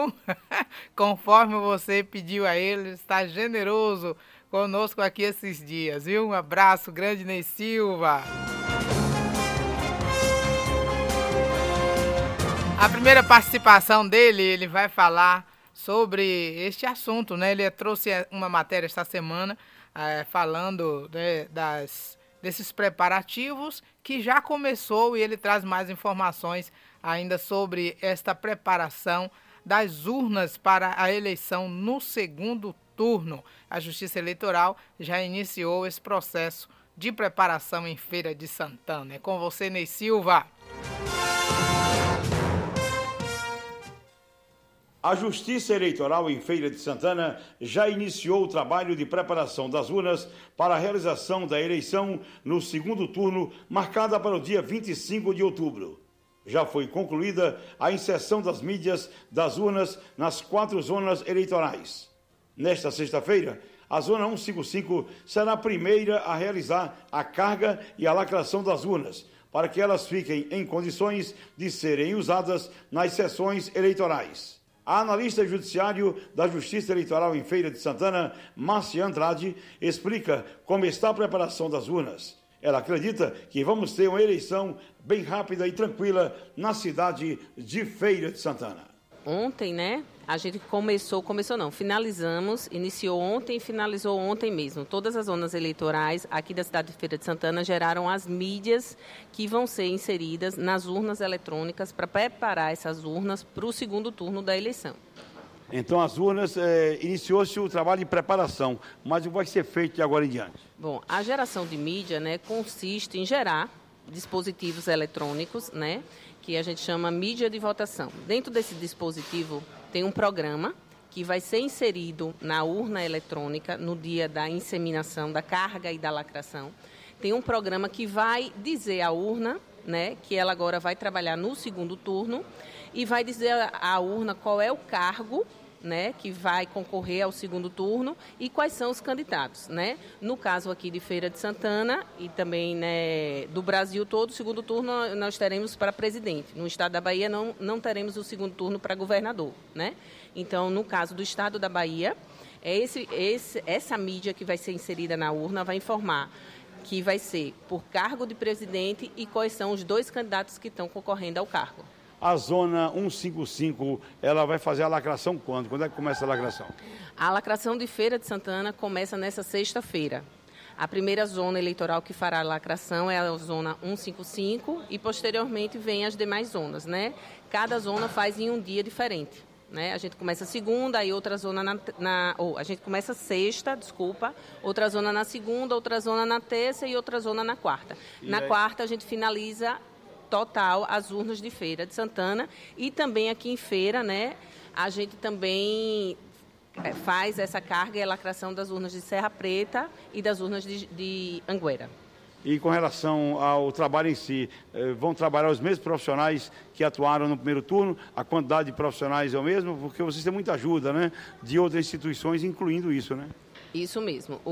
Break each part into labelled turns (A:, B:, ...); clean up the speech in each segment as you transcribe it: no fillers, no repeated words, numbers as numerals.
A: viu? Conforme você pediu a ele, está generoso conosco aqui esses dias, viu? Um abraço grande, Ney Silva. A primeira participação dele, ele vai falar sobre este assunto, né? Ele trouxe uma matéria esta semana falando, né, desses preparativos que já começou, e ele traz mais informações ainda sobre esta preparação das urnas para a eleição no segundo turno. A Justiça Eleitoral já iniciou esse processo de preparação em Feira de Santana. É com você, Ney Silva.
B: A Justiça Eleitoral em Feira de Santana já iniciou o trabalho de preparação das urnas para a realização da eleição no segundo turno, marcada para o dia 25 de outubro. Já foi concluída a inserção das mídias das urnas nas 4 zonas eleitorais. Nesta sexta-feira, a Zona 155 será a primeira a realizar a carga e a lacração das urnas, para que elas fiquem em condições de serem usadas nas sessões eleitorais. A analista judiciário da Justiça Eleitoral em Feira de Santana, Márcia Andrade, explica como está a preparação das urnas. Ela acredita que vamos ter uma eleição bem rápida e tranquila na cidade de Feira de Santana.
C: Ontem, né, a gente finalizamos, iniciou ontem e finalizou ontem mesmo. Todas as zonas eleitorais aqui da cidade de Feira de Santana geraram as mídias que vão ser inseridas nas urnas eletrônicas para preparar essas urnas para o segundo turno da eleição.
B: Então, as urnas, iniciou-se o trabalho de preparação, mas o que vai ser feito de agora em diante?
C: Bom, a geração de mídia, né, consiste em gerar dispositivos eletrônicos, né, que a gente chama mídia de votação. Dentro desse dispositivo tem um programa que vai ser inserido na urna eletrônica no dia da inseminação, da carga e da lacração. Tem um programa que vai dizer à urna, né, que ela agora vai trabalhar no segundo turno, e vai dizer à urna qual é o cargo, né, que vai concorrer ao segundo turno e quais são os candidatos, né? No caso aqui de Feira de Santana e também, né, do Brasil todo, o segundo turno nós teremos para presidente. No estado da Bahia não teremos o segundo turno para governador, né? Então, no caso do estado da Bahia, essa mídia que vai ser inserida na urna vai informar que vai ser por cargo de presidente e quais são os 2 candidatos que estão concorrendo ao cargo.
B: A Zona 155, ela vai fazer a lacração quando? Quando é que começa a lacração?
C: A lacração de Feira de Santana começa nessa sexta-feira. A primeira zona eleitoral que fará a lacração é a Zona 155 e, posteriormente, vem as demais zonas, né? Cada zona faz em um dia diferente, né? A gente começa segunda, aí outra zona a gente começa sexta, outra zona na segunda, outra zona na terça e outra zona na quarta. Na quarta, a gente finaliza total as urnas de Feira de Santana e também aqui em Feira, né, a gente também faz essa carga e a lacração das urnas de Serra Preta e das urnas de Anguera.
B: E com relação ao trabalho em si, vão trabalhar os mesmos profissionais que atuaram no primeiro turno? A quantidade de profissionais é o mesmo? Porque vocês têm muita ajuda, né, de outras instituições, incluindo isso, né?
C: Isso mesmo.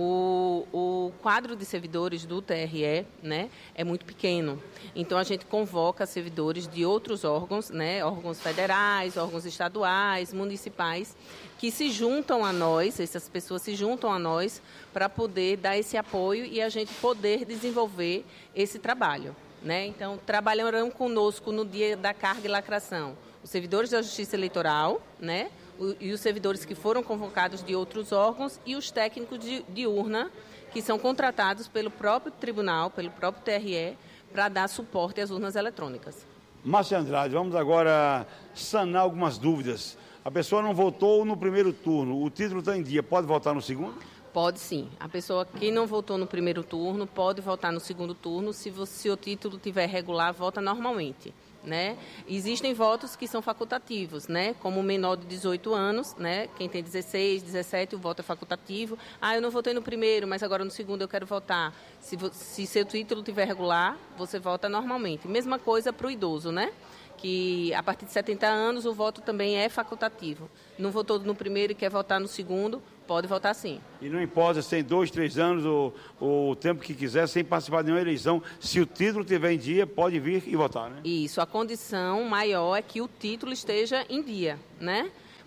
C: O quadro de servidores do TRE, né, é muito pequeno. Então, a gente convoca servidores de outros órgãos, né, órgãos federais, órgãos estaduais, municipais, que se juntam a nós, essas pessoas se juntam a nós para poder dar esse apoio e a gente poder desenvolver esse trabalho, né? Então, trabalharão conosco no dia da carga e lacração os servidores da Justiça Eleitoral, né, e os servidores que foram convocados de outros órgãos e os técnicos de urna, que são contratados pelo próprio tribunal, pelo próprio TRE, para dar suporte às urnas eletrônicas.
B: Márcia Andrade, vamos agora sanar algumas dúvidas. A pessoa não votou no primeiro turno, o título está em dia, pode votar no segundo?
C: Pode sim. A pessoa que não votou no primeiro turno pode votar no segundo turno. Se o título estiver regular, vota normalmente, né? Existem votos que são facultativos, né? Como o menor de 18 anos, né? Quem tem 16, 17, o voto é facultativo. Ah, eu não votei no primeiro, mas agora no segundo eu quero votar. Se seu título estiver regular, você vota normalmente. Mesma coisa para o idoso, né? Que a partir de 70 anos o voto também é facultativo. Não votou no primeiro e quer votar no segundo, pode votar sim.
B: E não importa se tem 2, 3 anos ou o tempo que quiser, sem participar de nenhuma eleição, se o título estiver em dia, pode vir e votar, né?
C: Isso, a condição maior é que o título esteja em dia, né?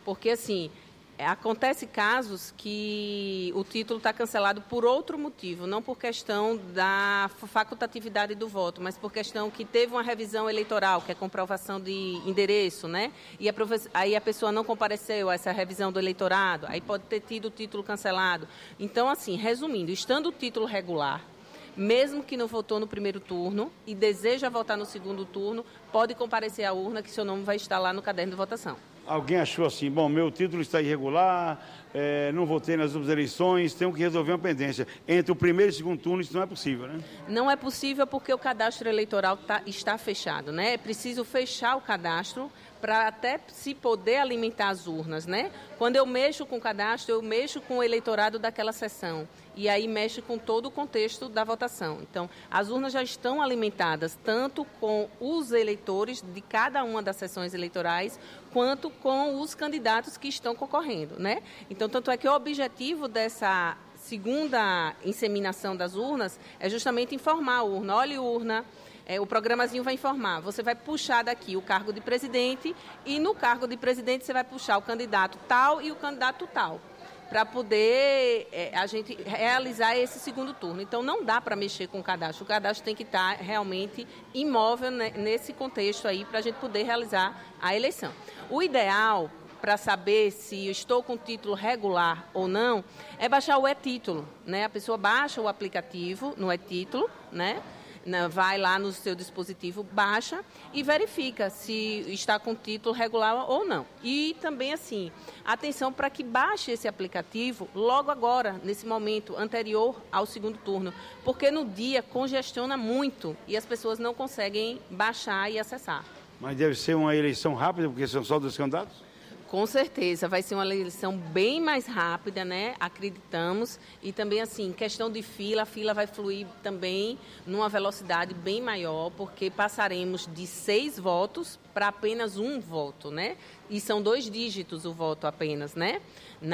C: Porque, assim, acontece casos que o título está cancelado por outro motivo, não por questão da facultatividade do voto, mas por questão que teve uma revisão eleitoral, que é comprovação de endereço, né? E aí a pessoa não compareceu a essa revisão do eleitorado, aí pode ter tido o título cancelado. Então, assim, resumindo, estando o título regular, mesmo que não votou no primeiro turno e deseja votar no segundo turno, pode comparecer à urna que seu nome vai estar lá no caderno de votação.
B: Alguém achou assim, bom, meu título está irregular, não votei nas últimas eleições, tenho que resolver uma pendência. Entre o primeiro e o segundo turno isso não é possível, né?
C: Não é possível porque o cadastro eleitoral está fechado, né? É preciso fechar o cadastro para até se poder alimentar as urnas, né? Quando eu mexo com o cadastro, eu mexo com o eleitorado daquela sessão. E aí mexe com todo o contexto da votação. Então, as urnas já estão alimentadas tanto com os eleitores de cada uma das sessões eleitorais, quanto com os candidatos que estão concorrendo, né? Então, tanto é que o objetivo dessa segunda inseminação das urnas é justamente informar a urna. Olha, urna, o programazinho vai informar. Você vai puxar daqui o cargo de presidente e no cargo de presidente você vai puxar o candidato tal e o candidato tal, para poder a gente realizar esse segundo turno. Então, não dá para mexer com o cadastro. O cadastro tem que estar realmente imóvel, né, nesse contexto aí, para a gente poder realizar a eleição. O ideal, para saber se estou com título regular ou não, é baixar o e-título, né? A pessoa baixa o aplicativo no e-título, né? Vai lá no seu dispositivo, baixa e verifica se está com título regular ou não. E também, assim, atenção para que baixe esse aplicativo logo agora, nesse momento anterior ao segundo turno, porque no dia congestiona muito e as pessoas não conseguem baixar e acessar.
B: Mas deve ser uma eleição rápida, porque são só 2 candidatos?
C: Com certeza, vai ser uma eleição bem mais rápida, né? Acreditamos. E também, assim, questão de fila, a fila vai fluir também numa velocidade bem maior, porque passaremos de 6 votos para apenas 1 voto, né? E são 2 dígitos o voto apenas, né?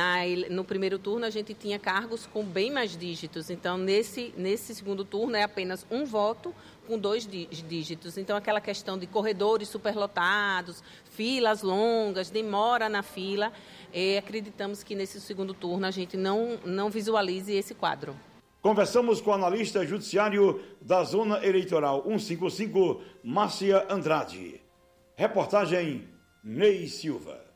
C: No primeiro turno a gente tinha cargos com bem mais dígitos, então nesse segundo turno é apenas 1 voto com 2 dígitos. Então aquela questão de corredores superlotados, filas longas, demora na fila, acreditamos que nesse segundo turno a gente não visualize esse quadro.
B: Conversamos com a analista judiciário da Zona Eleitoral 155, Márcia Andrade. Reportagem Ney Silva.